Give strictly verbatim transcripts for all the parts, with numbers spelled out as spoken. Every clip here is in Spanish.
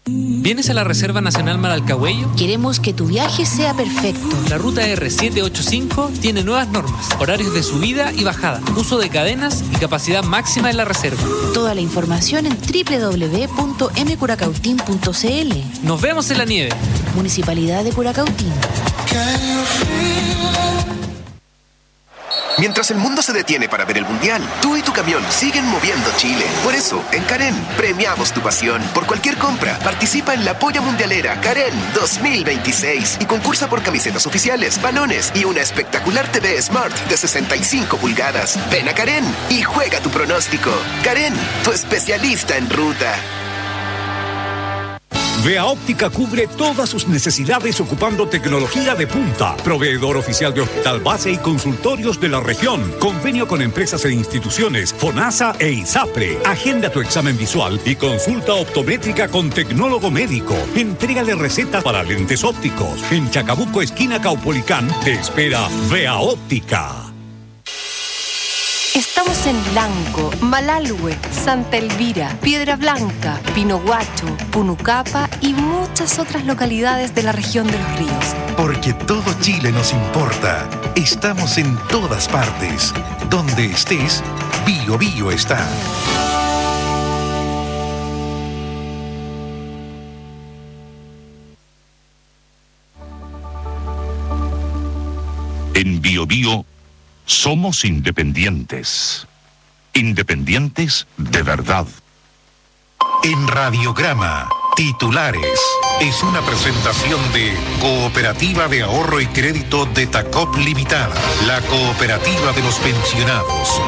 ¿Vienes a la Reserva Nacional Maralcahuello? Queremos que tu viaje sea perfecto. La ruta erre setecientos ochenta y cinco tiene nuevas normas, horarios de subida y bajada, uso de cadenas y capacidad máxima en la reserva. Toda la información en doble u doble u doble u punto eme curacautín punto ce ele. Nos vemos en la nieve. Municipalidad de Curacautín. Mientras el mundo se detiene para ver el Mundial, tú y tu camión siguen moviendo Chile. Por eso, en Karen, premiamos tu pasión. Por cualquier compra, participa en la Polla Mundialera Karen dos mil veintiséis y concursa por camisetas oficiales, balones y una espectacular T V Smart de sesenta y cinco pulgadas. Ven a Karen y juega tu pronóstico. Karen, tu especialista en ruta. Vea Óptica cubre todas sus necesidades ocupando tecnología de punta. Proveedor oficial de hospital base y consultorios de la región. Convenio con empresas e instituciones, FONASA e ISAPRE. Agenda tu examen visual y consulta optométrica con tecnólogo médico. Entrégale recetas para lentes ópticos. En Chacabuco, esquina Caupolicán, te espera Vea Óptica. Estamos en Blanco, Malalhue, Santa Elvira, Piedra Blanca, Pinohuacho, Punucapa y muchas otras localidades de la región de Los Ríos. Porque todo Chile nos importa. Estamos en todas partes. Donde estés, Bio Bio está. En Bio Bio somos independientes. Independientes de verdad. En Radiograma, titulares. Es una presentación de Cooperativa de Ahorro y Crédito de Tacop Limitada, la cooperativa de los pensionados.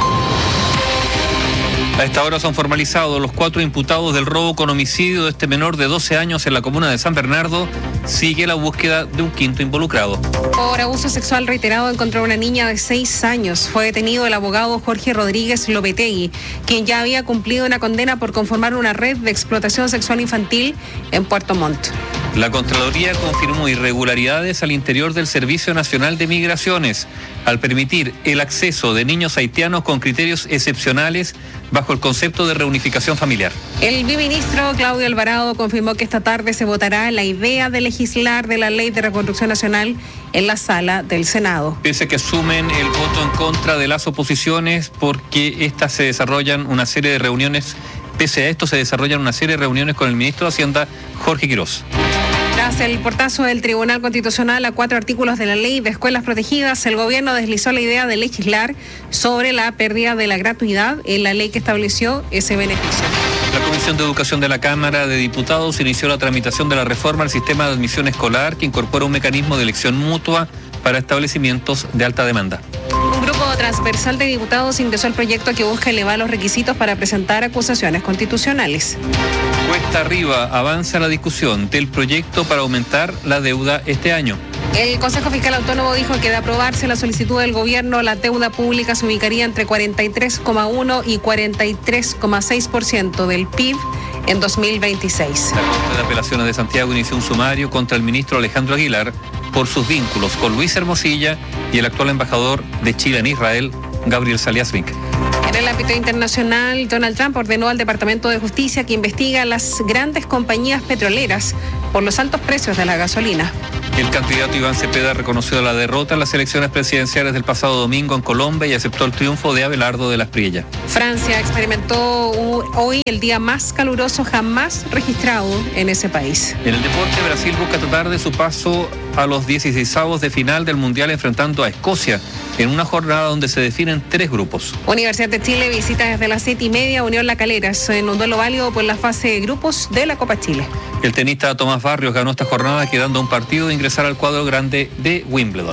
A esta hora son formalizados los cuatro imputados del robo con homicidio de este menor de doce años en la comuna de San Bernardo. Sigue la búsqueda de un quinto involucrado. Por abuso sexual reiterado contra una niña de seis años, fue detenido el abogado Jorge Rodríguez Lopetegui, quien ya había cumplido una condena por conformar una red de explotación sexual infantil en Puerto Montt. La Contraloría confirmó irregularidades al interior del Servicio Nacional de Migraciones al permitir el acceso de niños haitianos con criterios excepcionales bajo el concepto de reunificación familiar. El biministro Claudio Alvarado confirmó que esta tarde se votará la idea de legislar de la Ley de Reconstrucción Nacional en la sala del Senado. Pese a que asumen el voto en contra de las oposiciones porque estas se desarrollan una serie de reuniones, pese a esto se desarrollan una serie de reuniones con el ministro de Hacienda, Jorge Quirós. Tras el portazo del Tribunal Constitucional a cuatro artículos de la Ley de Escuelas Protegidas, el gobierno deslizó la idea de legislar sobre la pérdida de la gratuidad en la ley que estableció ese beneficio. La Comisión de Educación de la Cámara de Diputados inició la tramitación de la reforma al sistema de admisión escolar que incorpora un mecanismo de elección mutua para establecimientos de alta demanda. Un grupo transversal de diputados ingresó el proyecto que busca elevar los requisitos para presentar acusaciones constitucionales. Cuesta arriba avanza la discusión del proyecto para aumentar la deuda este año. El Consejo Fiscal Autónomo dijo que de aprobarse la solicitud del gobierno, la deuda pública se ubicaría entre cuarenta y tres coma uno y cuarenta y tres coma seis por ciento del P I B en dos mil veintiséis. La Corte de Apelaciones de Santiago inició un sumario contra el ministro Alejandro Aguilar por sus vínculos con Luis Hermosilla y el actual embajador de Chile en Israel, Gabriel Saliasvink. En el ámbito internacional, Donald Trump ordenó al Departamento de Justicia que investiga a las grandes compañías petroleras por los altos precios de la gasolina. El candidato Iván Cepeda reconoció la derrota en las elecciones presidenciales del pasado domingo en Colombia y aceptó el triunfo de Abelardo de las Priella. Francia experimentó hoy el día más caluroso jamás registrado en ese país. En el deporte, Brasil busca tratar de su paso a los dieciseisavos de final del Mundial enfrentando a Escocia en una jornada donde se definen tres grupos. Universidad de Chile visita desde las siete y media Unión La Calera en un duelo válido por la fase de grupos de la Copa Chile. El tenista Tomás Barrios ganó esta jornada quedando a un partido de ingresar al cuadro grande de Wimbledon.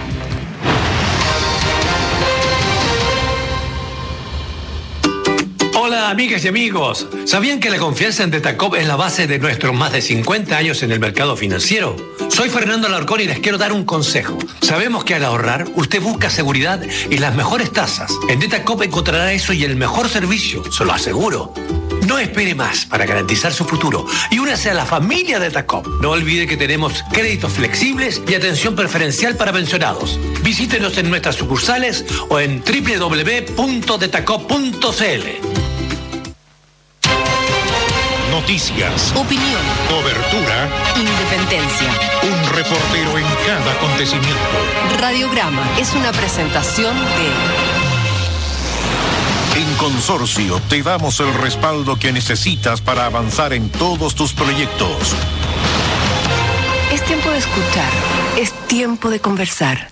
Hola amigas y amigos, ¿sabían que la confianza en Detacop es la base de nuestros más de cincuenta años en el mercado financiero? Soy Fernando Alarcón y les quiero dar un consejo. Sabemos que al ahorrar usted busca seguridad y las mejores tasas. En Detacop encontrará eso y el mejor servicio, se lo aseguro. No espere más para garantizar su futuro y únase a la familia de Detacop. No olvide que tenemos créditos flexibles y atención preferencial para pensionados. Visítenos en nuestras sucursales o en doble u doble u doble u punto detacop punto c l. Noticias, Opinión, cobertura, independencia. un reportero en cada acontecimiento. Radiograma es una presentación de... En Consorcio te damos el respaldo que necesitas para avanzar en todos tus proyectos. Es tiempo de escuchar, es tiempo de conversar.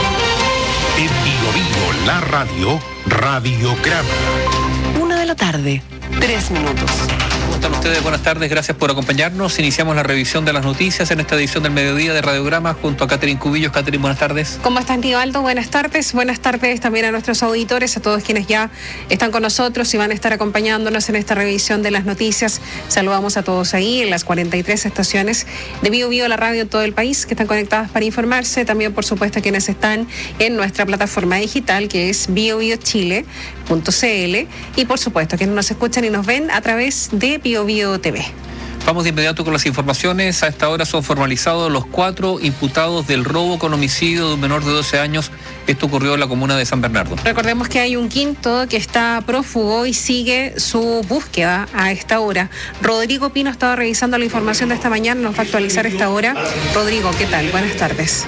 En Bio Vivo, la radio, Radiograma. Una de la tarde, tres minutos. ¿Cómo están ustedes? Buenas tardes, gracias por acompañarnos. Iniciamos la revisión de las noticias en esta edición del mediodía de Radiograma junto a Catherine Cubillos. Catherine, buenas tardes. ¿Cómo estás, Nivaldo? Buenas tardes. Buenas tardes también a nuestros auditores, a todos quienes ya están con nosotros y van a estar acompañándonos en esta revisión de las noticias. Saludamos a todos ahí en las cuarenta y tres estaciones de Bio Bio, la radio en todo el país, que están conectadas para informarse. También, por supuesto, a quienes están en nuestra plataforma digital, que es bio bio chile punto c l, y por supuesto, quienes nos escuchan y nos ven a través de Bio Bio T V. Vamos de inmediato con las informaciones. A esta hora son formalizados los cuatro imputados del robo con homicidio de un menor de doce años. Esto ocurrió en la comuna de San Bernardo. Recordemos que hay un quinto que está prófugo y sigue su búsqueda a esta hora. Rodrigo Pino estaba revisando la información de esta mañana, nos va a actualizar esta hora. Rodrigo, ¿qué tal? Buenas tardes.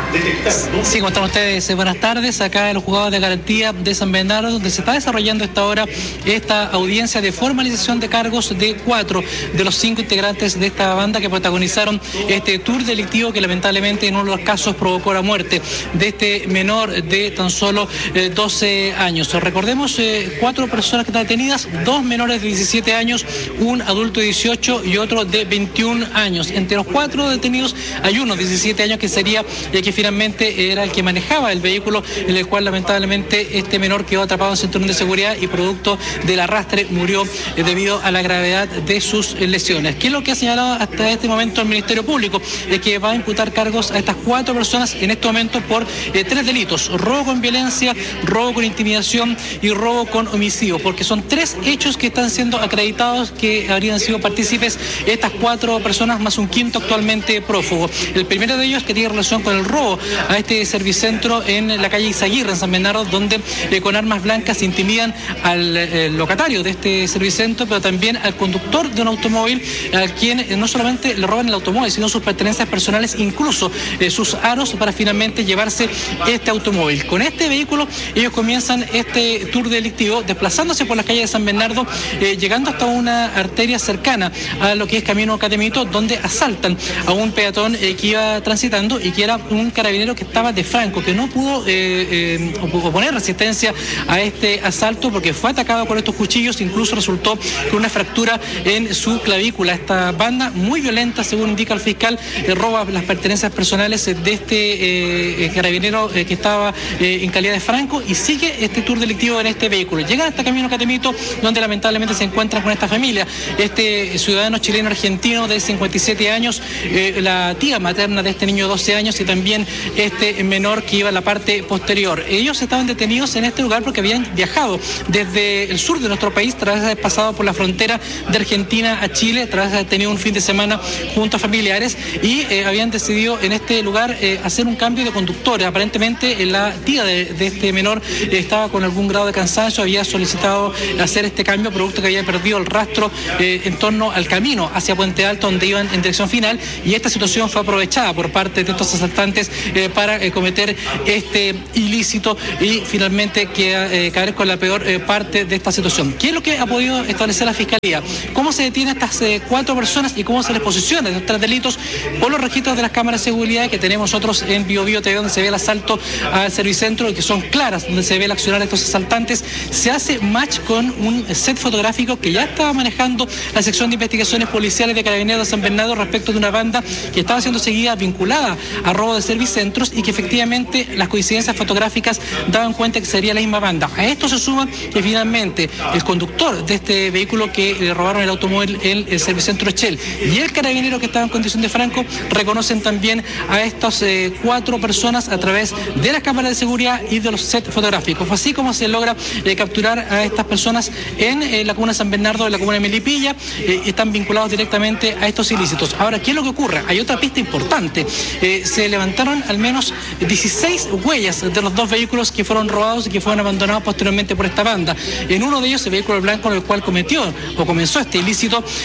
Sí, ¿cómo están ustedes? Buenas tardes. Acá en los juzgados de garantía de San Bernardo, donde se está desarrollando a esta hora esta audiencia de formalización de cargos de cuatro de los cinco integrantes de esta banda que protagonizaron este tour delictivo que lamentablemente en uno de los casos provocó la muerte de este menor de tan solo eh, doce años. Recordemos eh, cuatro personas que están detenidas, dos menores de diecisiete años, un adulto de dieciocho y otro de veintiún años. Entre los cuatro detenidos hay uno de diecisiete años que sería el que finalmente era el que manejaba el vehículo en el cual lamentablemente este menor quedó atrapado en cinturón de seguridad y producto del arrastre murió eh, debido a la gravedad de sus eh, lesiones. ¿Qué es lo que ha señalado hasta este momento el Ministerio Público? Es que va a imputar cargos a estas cuatro personas en este momento por eh, tres delitos: robo con violencia, robo con intimidación y robo con homicidio, porque son tres hechos que están siendo acreditados que habrían sido partícipes estas cuatro personas más un quinto actualmente prófugo. El primero de ellos que tiene relación con el robo a este servicentro en la calle Izaguirre, en San Bernardo, donde eh, con armas blancas intimidan al eh, locatario de este servicentro, pero también al conductor de un automóvil, al quien eh, no solamente le roban el automóvil, sino sus pertenencias personales, incluso eh, sus aros, para finalmente llevarse este automóvil. Con este vehículo ellos comienzan este tour delictivo desplazándose por las calles de San Bernardo, eh, llegando hasta una arteria cercana a lo que es Camino Catemito, donde asaltan a un peatón eh, que iba transitando y que era un carabinero que estaba de franco, que no pudo eh, eh, oponer resistencia a este asalto porque fue atacado con estos cuchillos, incluso resultó con una fractura en su clavícula. Esta banda, muy violenta, según indica el fiscal, eh, roba las pertenencias personales de este eh, carabinero eh, que estaba eh, en calidad de franco y sigue este tour delictivo en este vehículo. Llegan hasta Camino Catemito, donde lamentablemente se encuentran con esta familia, este ciudadano chileno argentino de cincuenta y siete años, eh, la tía materna de este niño de doce años y también este menor que iba a la parte posterior. Ellos estaban detenidos en este lugar porque habían viajado desde el sur de nuestro país, tras haber pasado por la frontera de Argentina a Chile, tras haber tenido un fin de semana junto a familiares y eh, habían decidido en este lugar eh, hacer un cambio de conductor. Aparentemente eh, la tía de, de este menor eh, estaba con algún grado de cansancio, había solicitado hacer este cambio producto que había perdido el rastro eh, en torno al camino hacia Puente Alto, donde iban en dirección final, y esta situación fue aprovechada por parte de estos asaltantes eh, para eh, cometer este ilícito y finalmente queda, eh, caer con la peor eh, parte de esta situación. ¿Qué es lo que ha podido establecer la Fiscalía? ¿Cómo se detiene a estas eh, cuatro personas y cómo se les posiciona estos tres delitos? Por los registros de las cámaras de seguridad que tenemos nosotros en Bio Bio T V, donde se ve el asalto al servicentro y que son claras, donde se ve el accionar de estos asaltantes, se hace match con un set fotográfico que ya estaba manejando la sección de investigaciones policiales de Carabineros de San Bernardo respecto de una banda que estaba siendo seguida vinculada a robo de servicentros y que efectivamente las coincidencias fotográficas daban cuenta que sería la misma banda. A esto se suma que finalmente el conductor de este vehículo que le robaron el automóvil en el servicentro Shell y el carabinero que estaba en condición de franco reconocen también a estas eh, cuatro personas a través de las cámaras de seguridad y de los sets fotográficos. Fue así como se logra eh, capturar a estas personas en eh, la comuna de San Bernardo, en la comuna de Melipilla, eh, y están vinculados directamente a estos ilícitos. Ahora, ¿qué es lo que ocurre? Hay otra pista importante. Eh, se levantaron al menos dieciséis huellas de los dos vehículos que fueron robados y que fueron abandonados posteriormente por esta banda. En uno de ellos, el vehículo blanco en el cual cometió o comenzó este ilícito, eh, se encontraba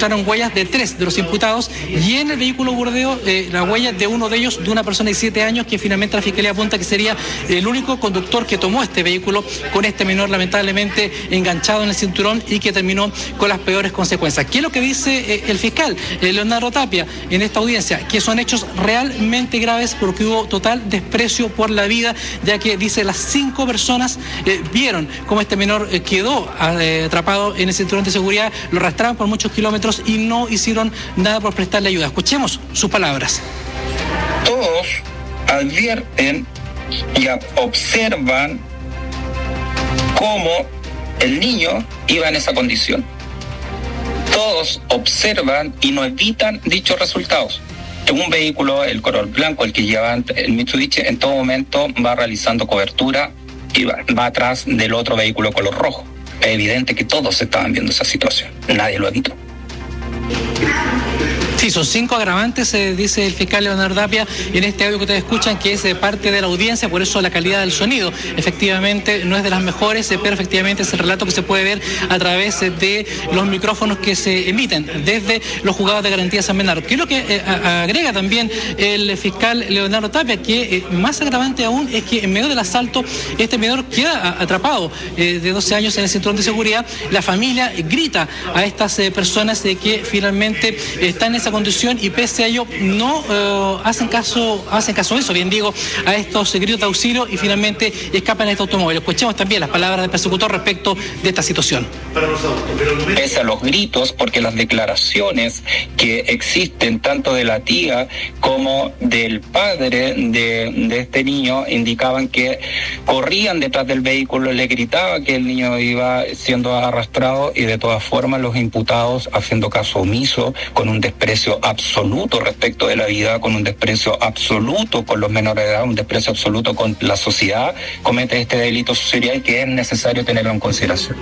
encontraron huellas de tres de los imputados y en el vehículo bordeo eh, la huella de uno de ellos, de una persona de siete años, que finalmente la Fiscalía apunta que sería el único conductor que tomó este vehículo con este menor lamentablemente enganchado en el cinturón y que terminó con las peores consecuencias. ¿Qué es lo que dice eh, el fiscal eh, Leonardo Tapia en esta audiencia? Que son hechos realmente graves porque hubo total desprecio por la vida, ya que dice las cinco personas eh, vieron cómo este menor eh, quedó eh, atrapado en el cinturón de seguridad, lo arrastraron por muchos kilómetros y no hicieron nada por prestarle ayuda. Escuchemos sus palabras. Todos advierten y observan cómo el niño iba en esa condición. Todos observan y no evitan dichos resultados. En un vehículo, el color blanco, el que lleva el Mitsubishi, en todo momento va realizando cobertura y va, va atrás del otro vehículo color rojo. Es evidente que todos estaban viendo esa situación. Nadie lo evitó. Sí, son cinco agravantes, eh, dice el fiscal Leonardo Tapia en este audio que ustedes escuchan, que es de parte de la audiencia, por eso la calidad del sonido efectivamente no es de las mejores, eh, pero efectivamente es el relato que se puede ver a través eh, de los micrófonos que se emiten desde los juzgados de garantía de San Bernardo. ¿Qué es lo que eh, a, agrega también el fiscal Leonardo Tapia? Que eh, más agravante aún es que en medio del asalto este menor queda a, atrapado eh, de doce años en el cinturón de seguridad. La familia grita a estas eh, personas de que finalmente están en esa condición y pese a ello no eh, hacen caso hacen caso eso, bien digo, a estos gritos de auxilio y finalmente escapan en este automóvil. Escuchemos también las palabras del persecutor respecto de esta situación. Pese a los gritos, porque las declaraciones que existen tanto de la tía como del padre de, de este niño indicaban que corrían detrás del vehículo, le gritaba que el niño iba siendo arrastrado y de todas formas los imputados, haciendo caso omiso, con un desprecio absoluto respecto de la vida, con un desprecio absoluto con los menores de edad, un desprecio absoluto con la sociedad, comete este delito social que es necesario tenerlo en consideración.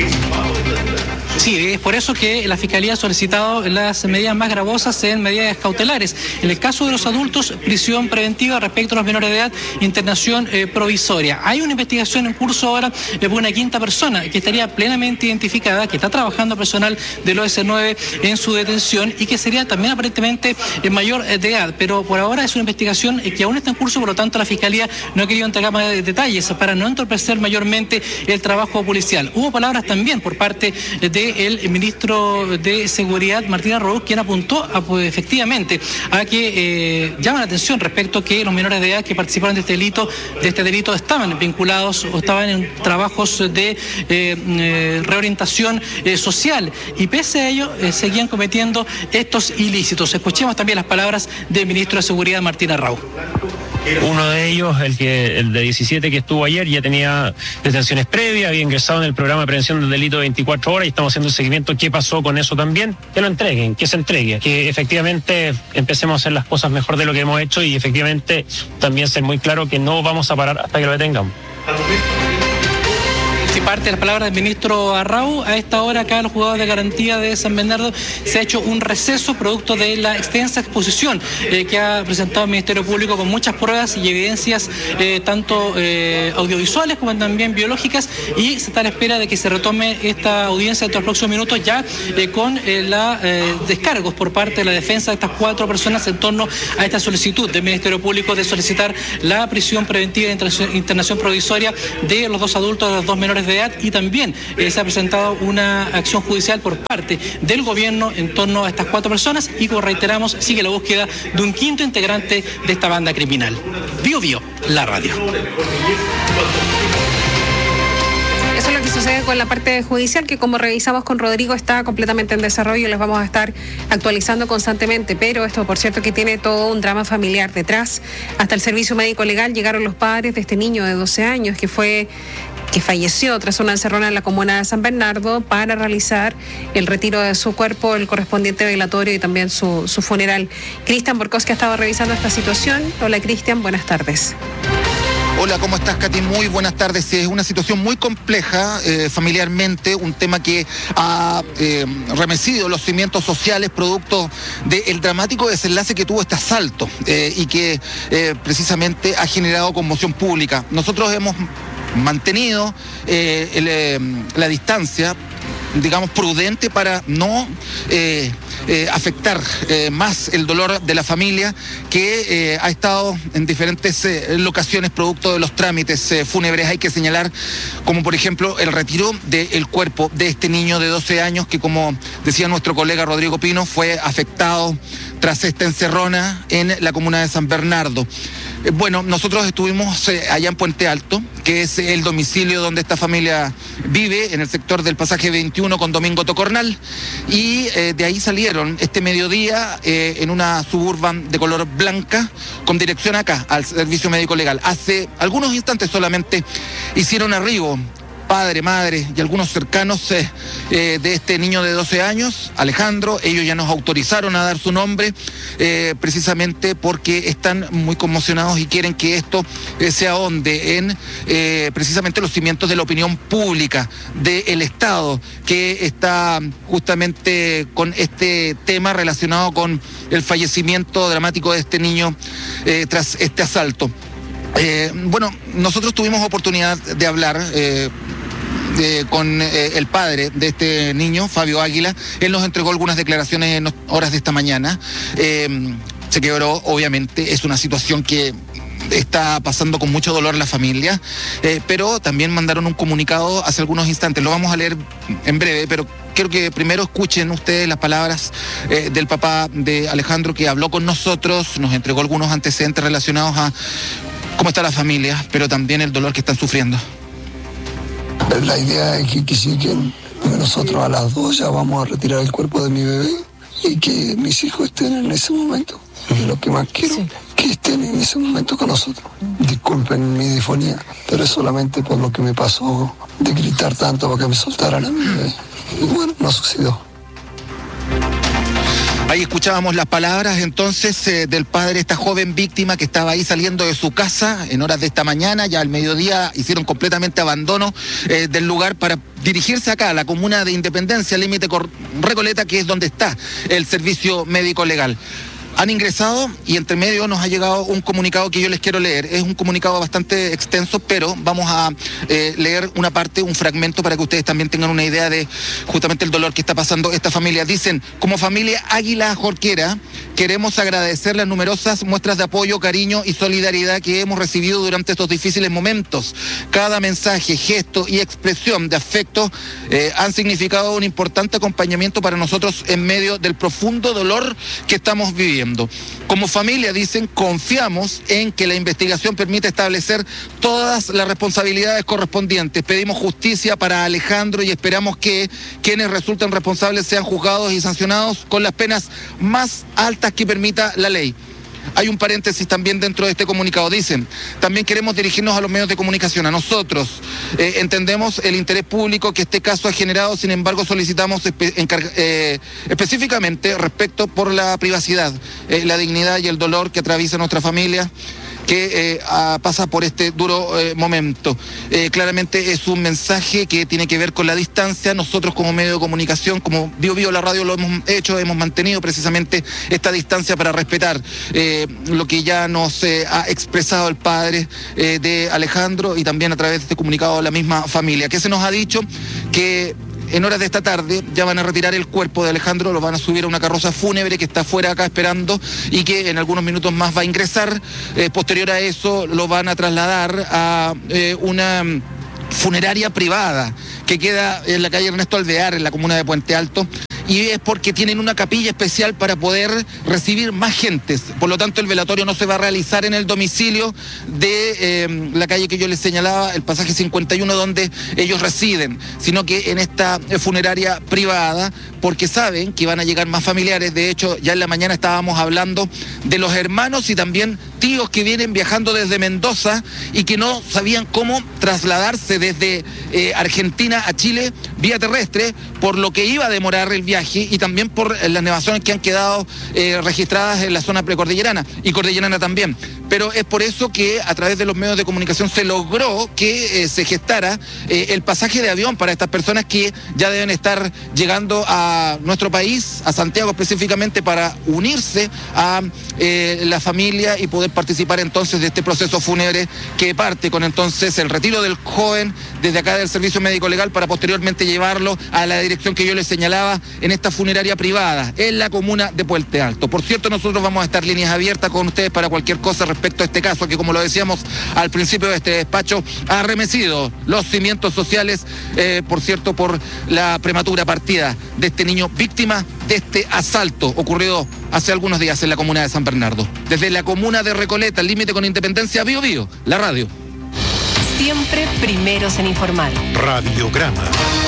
Sí, es por eso que la Fiscalía ha solicitado las medidas más gravosas en medidas cautelares. En el caso de los adultos, prisión preventiva; respecto a los menores de edad, internación eh, provisoria. Hay una investigación en curso ahora de una quinta persona que estaría plenamente identificada, que está trabajando personal del O S nueve en su detención y que sería también aparentemente mayor de edad. Pero por ahora es una investigación que aún está en curso, por lo tanto la Fiscalía no ha querido entregar más detalles para no entorpecer mayormente el trabajo policial. Hubo palabras también por parte de el ministro de Seguridad, Martín Arrouz, quien apuntó a, pues, efectivamente a que eh, llama la atención respecto a que los menores de edad que participaron de este delito, de este delito estaban vinculados o estaban en trabajos de eh, eh, reorientación eh, social y pese a ello eh, seguían cometiendo estos ilícitos. Escuchemos también las palabras del ministro de Seguridad, Martín Arrouz. Uno de ellos, el que el de diecisiete que estuvo ayer, ya tenía detenciones previas, había ingresado en el programa de prevención del delito de veinticuatro horas y estamos haciendo el seguimiento. ¿Qué pasó con eso también? Que lo entreguen, que se entregue, que efectivamente empecemos a hacer las cosas mejor de lo que hemos hecho y efectivamente también ser muy claro que no vamos a parar hasta que lo detengamos. Si parte de las palabras del ministro Arrau, a esta hora acá en los juzgados de garantía de San Bernardo se ha hecho un receso producto de la extensa exposición eh, que ha presentado el Ministerio Público con muchas pruebas y evidencias eh, tanto eh, audiovisuales como también biológicas y se está a la espera de que se retome esta audiencia dentro de los próximos minutos ya eh, con eh, la eh, descargos por parte de la defensa de estas cuatro personas en torno a esta solicitud del Ministerio Público de solicitar la prisión preventiva de internación, internación provisoria de los dos adultos, de los dos menores de edad y también eh, se ha presentado una acción judicial por parte del gobierno en torno a estas cuatro personas y como reiteramos sigue la búsqueda de un quinto integrante de esta banda criminal. Bio Bio, la radio. Eso es lo que sucede con la parte judicial, que como revisamos con Rodrigo está completamente en desarrollo y les vamos a estar actualizando constantemente, pero esto por cierto que tiene todo un drama familiar detrás. Hasta el servicio médico legal llegaron los padres de este niño de doce años que fue que falleció tras una encerrona en la comuna de San Bernardo para realizar el retiro de su cuerpo, el correspondiente velatorio y también su, su funeral. Cristian Borkowski ha estado revisando esta situación. Hola Cristian, buenas tardes. Hola, ¿cómo estás, Katy? Muy buenas tardes. Es una situación muy compleja eh, familiarmente, un tema que ha eh, remecido los cimientos sociales producto del dramático desenlace que tuvo este asalto eh, y que eh, precisamente ha generado conmoción pública. Nosotros hemos mantenido eh, el, eh, la distancia digamos, prudente para no eh, eh, afectar eh, más el dolor de la familia que eh, ha estado en diferentes eh, locaciones producto de los trámites eh, fúnebres. Hay que señalar como por ejemplo el retiro del cuerpo de este niño de doce años que, como decía nuestro colega Rodrigo Pino, fue afectado tras esta encerrona en la comuna de San Bernardo. Eh, bueno, nosotros estuvimos eh, allá en Puente Alto, que es el domicilio donde esta familia vive, en el sector del pasaje veintiuno con Domingo Tocornal, y eh, de ahí salieron este mediodía eh, en una Suburban de color blanca con dirección acá, al Servicio Médico Legal. Hace algunos instantes solamente hicieron arribo padre, madre y algunos cercanos eh, eh, de este niño de doce años, Alejandro. Ellos ya nos autorizaron a dar su nombre eh, precisamente porque están muy conmocionados y quieren que esto eh, se ahonde en eh, precisamente los cimientos de la opinión pública del Estado, que está justamente con este tema relacionado con el fallecimiento dramático de este niño eh, tras este asalto. Eh, bueno, nosotros tuvimos oportunidad de hablar eh, eh, con eh, el padre de este niño, Fabio Águila. Él nos entregó algunas declaraciones en horas de esta mañana. Eh, se quebró, obviamente, es una situación que está pasando con mucho dolor la familia, eh, pero también mandaron un comunicado hace algunos instantes. Lo vamos a leer en breve, pero quiero que primero escuchen ustedes las palabras eh, del papá de Alejandro, que habló con nosotros, nos entregó algunos antecedentes relacionados a cómo está la familia, pero también el dolor que están sufriendo. La idea es que, que sí, que nosotros a las dos ya vamos a retirar el cuerpo de mi bebé y que mis hijos estén en ese momento. Es lo que más quiero, sí, que estén en ese momento con nosotros. Disculpen mi difonía, pero es solamente por lo que me pasó de gritar tanto para que me soltaran a mi bebé. Y bueno, no sucedió. Ahí escuchábamos las palabras entonces eh, del padre de esta joven víctima que estaba ahí saliendo de su casa en horas de esta mañana. Ya al mediodía hicieron completamente abandono eh, del lugar para dirigirse acá a la comuna de Independencia, límite con Recoleta, que es donde está el Servicio Médico Legal. Han ingresado y entre medio nos ha llegado un comunicado que yo les quiero leer. Es un comunicado bastante extenso, pero vamos a eh, leer una parte, un fragmento, para que ustedes también tengan una idea de justamente el dolor que está pasando esta familia. Dicen: como familia Águila Jorquera, queremos agradecer las numerosas muestras de apoyo, cariño y solidaridad que hemos recibido durante estos difíciles momentos. Cada mensaje, gesto y expresión de afecto eh, han significado un importante acompañamiento para nosotros en medio del profundo dolor que estamos viviendo. Como familia, dicen, confiamos en que la investigación permita establecer todas las responsabilidades correspondientes. Pedimos justicia para Alejandro y esperamos que quienes resulten responsables sean juzgados y sancionados con las penas más altas que permita la ley. Hay un paréntesis también dentro de este comunicado. Dicen: también queremos dirigirnos a los medios de comunicación. A nosotros eh, entendemos el interés público que este caso ha generado, sin embargo solicitamos espe eh, específicamente respecto por la privacidad, eh, la dignidad y el dolor que atraviesa nuestra familia, que eh, a, pasa por este duro eh, momento. Eh, claramente es un mensaje que tiene que ver con la distancia. Nosotros como medio de comunicación, como Bio Bio la radio lo hemos hecho, hemos mantenido precisamente esta distancia para respetar eh, lo que ya nos eh, ha expresado el padre eh, de Alejandro y también a través de este comunicado la misma familia, que se nos ha dicho que en horas de esta tarde ya van a retirar el cuerpo de Alejandro, lo van a subir a una carroza fúnebre que está afuera acá esperando y que en algunos minutos más va a ingresar. Eh, posterior a eso lo van a trasladar a eh, una funeraria privada que queda en la calle Ernesto Alvear, en la comuna de Puente Alto. Y es porque tienen una capilla especial para poder recibir más gentes. Por lo tanto, el velatorio no se va a realizar en el domicilio de eh, la calle que yo les señalaba, el pasaje cincuenta y uno, donde ellos residen, sino que en esta funeraria privada, porque saben que van a llegar más familiares. De hecho, ya en la mañana estábamos hablando de los hermanos y también tíos que vienen viajando desde Mendoza y que no sabían cómo trasladarse desde eh, Argentina a Chile vía terrestre, por lo que iba a demorar el viaje y también por las nevaciones que han quedado eh, registradas en la zona precordillerana y cordillerana también. Pero es por eso que a través de los medios de comunicación se logró que eh, se gestara eh, el pasaje de avión para estas personas que ya deben estar llegando a nuestro país, a Santiago específicamente, para unirse a eh, la familia y poder participar entonces de este proceso fúnebre que parte con entonces el retiro del joven desde acá del Servicio Médico Legal para posteriormente llegar llevarlo a la dirección que yo les señalaba en esta funeraria privada, en la comuna de Puente Alto. Por cierto, nosotros vamos a estar líneas abiertas con ustedes para cualquier cosa respecto a este caso, que como lo decíamos al principio de este despacho, ha arremecido los cimientos sociales, eh, por cierto, por la prematura partida de este niño víctima de este asalto ocurrido hace algunos días en la comuna de San Bernardo. Desde la comuna de Recoleta, al límite con Independencia, Bío Bío, la radio. Siempre primeros en informar. Radiograma.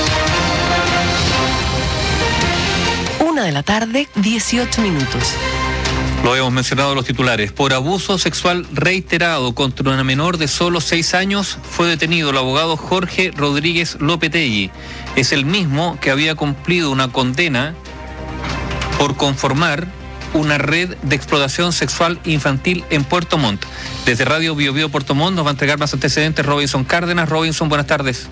Una de la tarde, dieciocho minutos. Lo hemos mencionado en los titulares. Por abuso sexual reiterado contra una menor de solo seis años fue detenido el abogado Jorge Rodríguez Lopetegui. Es el mismo que había cumplido una condena por conformar una red de explotación sexual infantil en Puerto Montt. Desde Radio Bío Bío Puerto Montt nos va a entregar más antecedentes Robinson Cárdenas. Robinson, buenas tardes.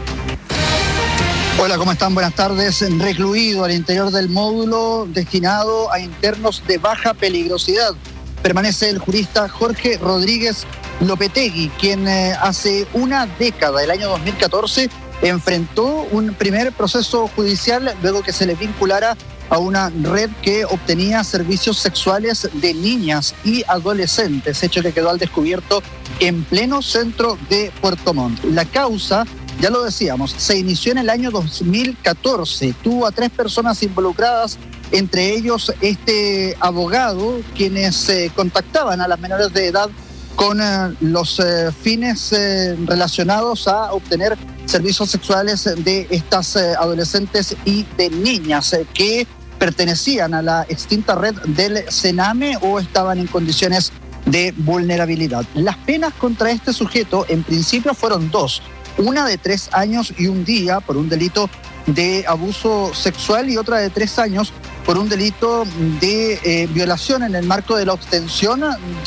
Hola, ¿cómo están? Buenas tardes. Recluido al interior del módulo destinado a internos de baja peligrosidad permanece el jurista Jorge Rodríguez Lopetegui, quien eh, hace una década, el año dos mil catorce, enfrentó un primer proceso judicial luego que se le vinculara a una red que obtenía servicios sexuales de niñas y adolescentes, hecho que quedó al descubierto en pleno centro de Puerto Montt. La causa, ya lo decíamos, se inició en el año dos mil catorce, tuvo a tres personas involucradas, entre ellos este abogado, quienes eh, contactaban a las menores de edad con eh, los eh, fines eh, relacionados a obtener servicios sexuales de estas eh, adolescentes y de niñas eh, que pertenecían a la extinta red del Sename o estaban en condiciones de vulnerabilidad. Las penas contra este sujeto en principio fueron dos, una de tres años y un día por un delito de abuso sexual y otra de tres años por un delito de eh, violación en el marco de la obtención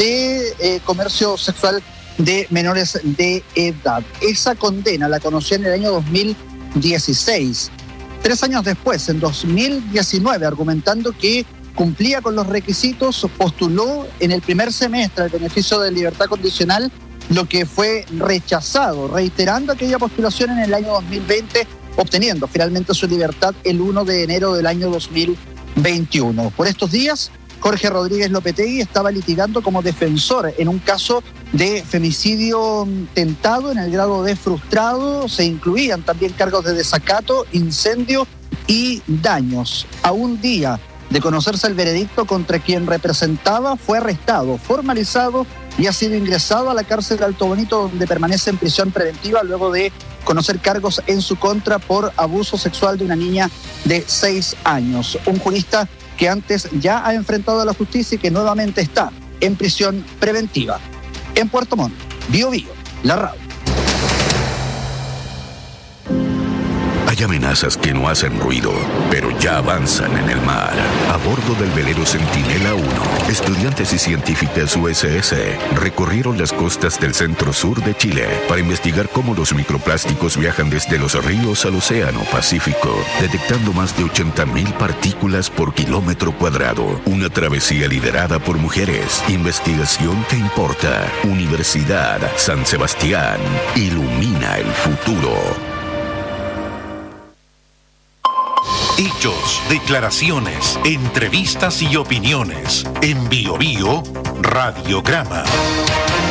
de eh, comercio sexual de menores de edad. Esa condena la conoció en el año dos mil dieciséis. Tres años después, en dos mil diecinueve, argumentando que cumplía con los requisitos, postuló en el primer semestre el beneficio de libertad condicional, lo que fue rechazado, reiterando aquella postulación en el año dos mil veinte, obteniendo finalmente su libertad el primero de enero del año dos mil veintiuno. Por estos días, Jorge Rodríguez Lopetegui estaba litigando como defensor en un caso de femicidio tentado en el grado de frustrado. Se incluían también cargos de desacato, incendio y daños. A un día de conocerse el veredicto contra quien representaba, fue arrestado, formalizado y ha sido ingresado a la cárcel de Alto Bonito, donde permanece en prisión preventiva luego de conocer cargos en su contra por abuso sexual de una niña de seis años. Un jurista que antes ya ha enfrentado a la justicia y que nuevamente está en prisión preventiva. En Puerto Montt, Bío Bío, la radio. Hay amenazas que no hacen ruido, pero ya avanzan en el mar. A bordo del velero Centinela uno, estudiantes y científicas U S S recorrieron las costas del centro-sur de Chile para investigar cómo los microplásticos viajan desde los ríos al Océano Pacífico, detectando más de ochenta mil partículas por kilómetro cuadrado. Una travesía liderada por mujeres. Investigación que importa. Universidad San Sebastián. Ilumina el futuro. Hechos, declaraciones, entrevistas y opiniones. En Bío Bío, Radiograma.